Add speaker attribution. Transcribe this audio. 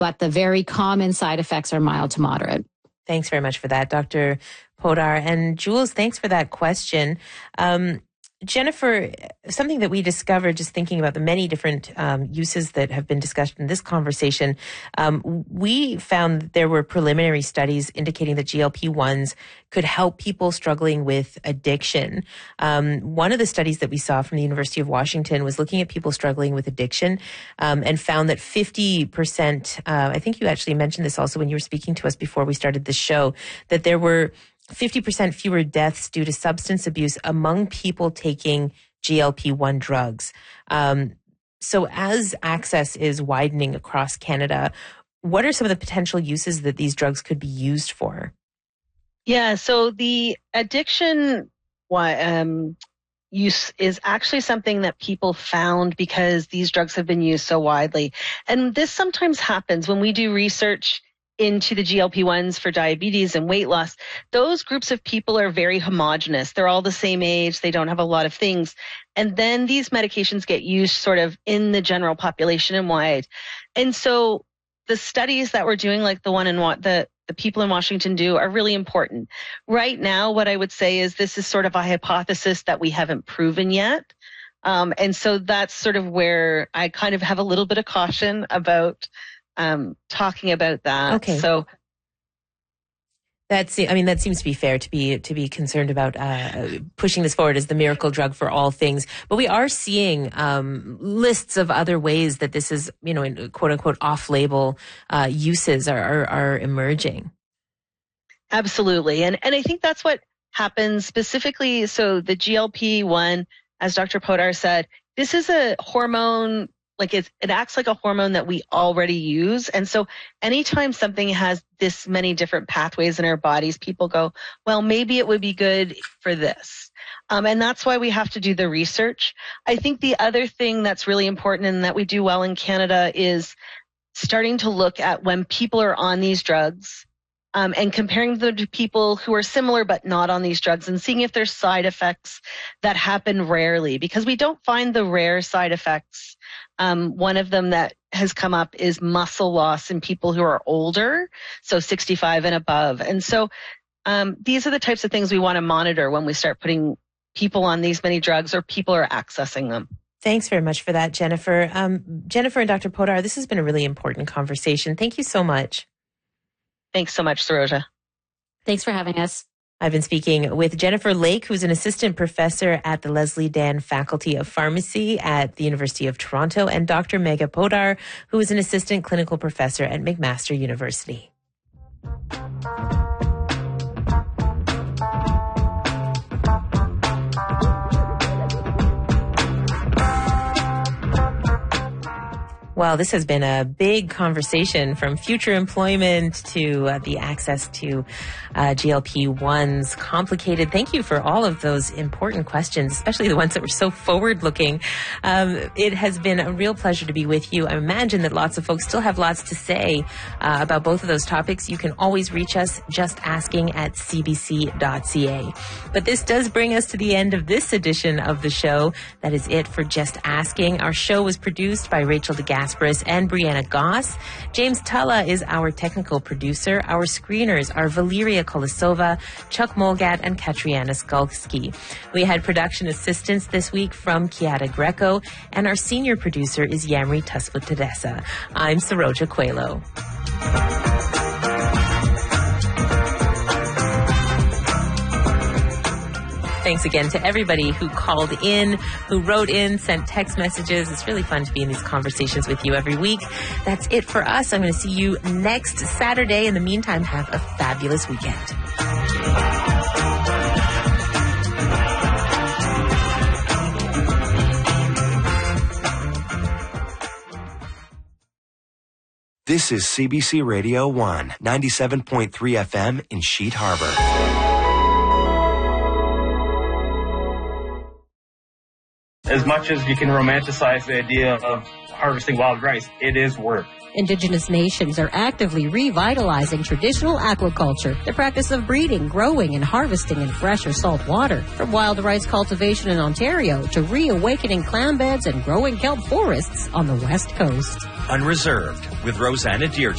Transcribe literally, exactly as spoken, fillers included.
Speaker 1: but the very common side effects are mild to moderate.
Speaker 2: Thanks very much for that, Doctor Podar. And Jules, thanks for that question. Um, Jennifer, something that we discovered just thinking about the many different um, uses that have been discussed in this conversation, um, we found that there were preliminary studies indicating that G L P ones could help people struggling with addiction. Um, one of the studies that we saw from the University of Washington was looking at people struggling with addiction um, and found that fifty percent, uh, I think you actually mentioned this also when you were speaking to us before we started the show, that there were fifty percent fewer deaths due to substance abuse among people taking G L P one drugs. Um, so as access is widening across Canada, what are some of the potential uses that these drugs could be used for?
Speaker 3: Yeah, so the addiction um, use is actually something that people found because these drugs have been used so widely. And this sometimes happens when we do research into the G L P ones for diabetes and weight loss. Those groups of people are very homogenous. They're all the same age. They don't have a lot of things. And then these medications get used sort of in the general population and wide. And so the studies that we're doing, like the one in what the, the people in Washington do, are really important. Right now, what I would say is this is sort of a hypothesis that we haven't proven yet. Um, and so that's sort of where I kind of have a little bit of caution about Um, talking about that.
Speaker 2: Okay.
Speaker 3: So
Speaker 2: that's, I mean, that seems to be fair to be to be concerned about uh, pushing this forward as the miracle drug for all things. But we are seeing um, lists of other ways that this is, you know, in quote unquote off-label uh, uses are, are are emerging.
Speaker 3: Absolutely, and and I think that's what happens specifically. So the G L P one, as Doctor Podar said, this is a hormone. Like it, it acts like a hormone that we already use. And so anytime something has this many different pathways in our bodies, people go, well, maybe it would be good for this. Um, and that's why we have to do the research. I think the other thing that's really important and that we do well in Canada is starting to look at when people are on these drugs um, and comparing them to people who are similar but not on these drugs and seeing if there's side effects that happen rarely, because we don't find the rare side effects. Um, one of them that has come up is muscle loss in people who are older, so sixty-five and above. And so um, these are the types of things we want to monitor when we start putting people on these many drugs or people are accessing them.
Speaker 2: Thanks very much for that, Jennifer. Um, Jennifer and Doctor Podar, this has been a really important conversation. Thank you so much.
Speaker 3: Thanks so much, Saroja.
Speaker 1: Thanks for having us.
Speaker 2: I've been speaking with Jennifer Lake, who's an assistant professor at the Leslie Dan Faculty of Pharmacy at the University of Toronto, and Doctor Megha Podar, who is an assistant clinical professor at McMaster University. Well, this has been a big conversation, from future employment to uh, the access to uh, G L P ones. Complicated. Thank you for all of those important questions, especially the ones that were so forward-looking. Um, it has been a real pleasure to be with you. I imagine that lots of folks still have lots to say uh, about both of those topics. You can always reach us just asking at c b c dot c a. But this does bring us to the end of this edition of the show. That is it for Just Asking. Our show was produced by Rachel DeGasperis and Brianna Goss. James Tulla is our technical producer. Our screeners are Valeria Kolosova, Chuck Molgat, and Katriana Skulski. We had production assistance this week from Kiata Greco, and our senior producer is Yamri Tuswa-Tedessa. I'm Saroja Coelho. Thanks again to everybody who called in, who wrote in, sent text messages. It's really fun to be in these conversations with you every week. That's it for us. I'm going to see you next Saturday. In the meantime, have a fabulous weekend.
Speaker 4: This is C B C Radio one, ninety-seven point three F M in Sheet Harbor.
Speaker 5: As much as you can romanticize the idea of harvesting wild rice, it is work.
Speaker 6: Indigenous nations are actively revitalizing traditional aquaculture, the practice of breeding, growing, and harvesting in fresh or salt water. From wild rice cultivation in Ontario to reawakening clam beds and growing kelp forests on the West Coast.
Speaker 7: Unreserved with Rosanna Deerjohn.